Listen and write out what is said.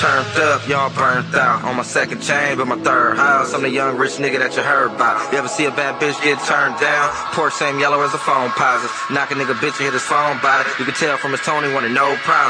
Turned up, y'all burnt out. On my second chain, but my third house. I'm the young rich nigga that you heard about. You ever see a bad bitch get turned down? Porsche same yellow as a phone posit. Knock a nigga bitch and hit his phone body. You can tell from his tone he wanted no problem.